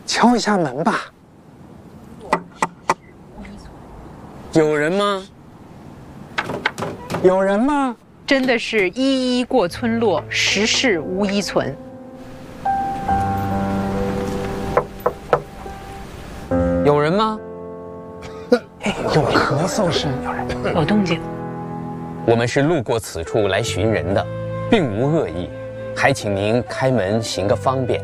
敲一下门吧。有人吗？有人吗？ 真的是一一过村落，十室无一存。 有人吗？哎，有咳嗽声，有人， 有动静。 我们是路过此处来寻人的，并无恶意，还请您开门行个方便。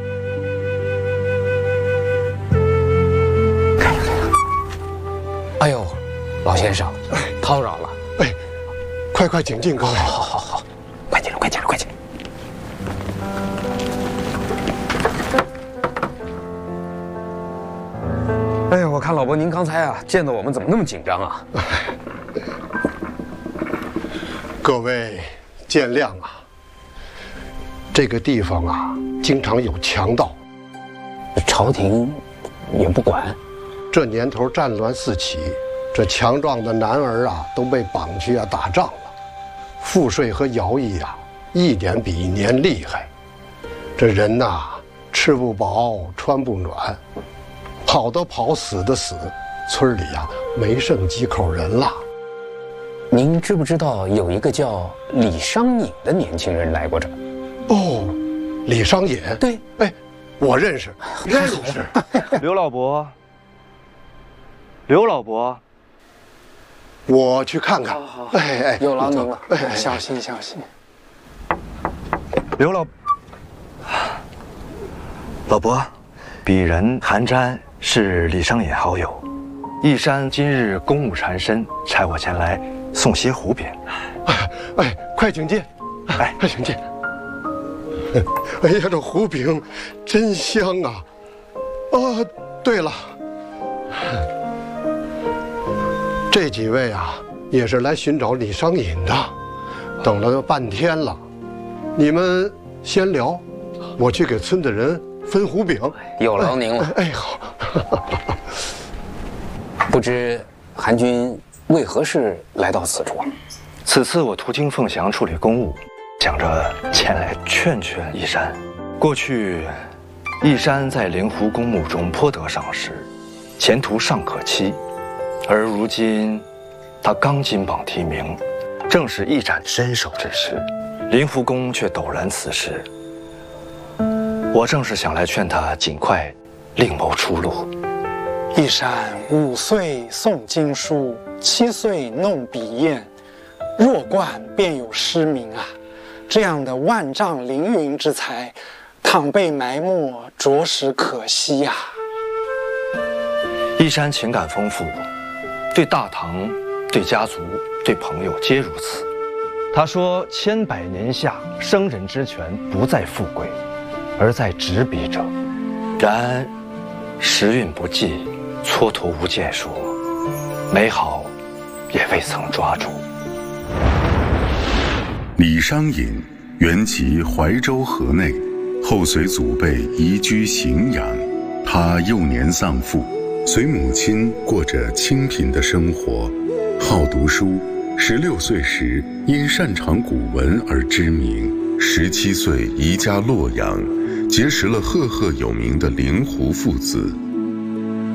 开了。哎呦，老先生，叨扰了。 哎，快请进，各位。 好，快进来。哎呀，我看老伯您刚才啊见到我们怎么那么紧张啊？ 各位见谅啊，这个地方啊经常有强盗， 朝廷也不管。 这年头战乱四起，这强壮的男儿啊都被绑去打仗了，赋税和徭役啊一年比一年厉害，这人呐吃不饱穿不暖，跑的跑死的死，村里啊没剩几口人了。 您知不知道有一个叫李商隐的年轻人来过这儿？ 哦，李商隐。 对， 哎，我认识。 刘老伯， 我去看看。 好， 哎， 有劳您了。 哎， 小心。 老伯，鄙人韩瞻是李商隐好友，义山今日公务缠身，差我前来送些胡饼。 哎，快请进。快请进。哎呀，这胡饼真香啊！对了，这几位啊也是来寻找李商隐的，等了半天了，你们先聊，我去给村的人分胡饼。 有劳您了。 哎，好。 不知韩君为何事来到此处啊？ 此次我途经凤翔处理公务，想着前来劝义山。过去，义山在灵湖公墓中颇得赏识，前途尚可期。而如今，他刚金榜题名，正是一展身手之时，灵湖公却陡然辞世。我正是想来劝他尽快另谋出路。 义山5岁诵经书，7岁弄笔砚，弱冠便有诗名啊！这样的万丈凌云之才，倘被埋没，着实可惜呀。 义山情感丰富，对大唐、对家族、对朋友皆如此。他说：“100年下，生人之权不在富贵，而在执笔者。”然时运不济，蹉跎无建树，美好也未曾抓住。 李商隐原籍怀州河内，后随祖辈移居荥阳。他幼年丧父，随母亲过着清贫的生活，好读书。16岁时因擅长古文而知名，17岁移家洛阳，结识了赫赫有名的灵狐父子。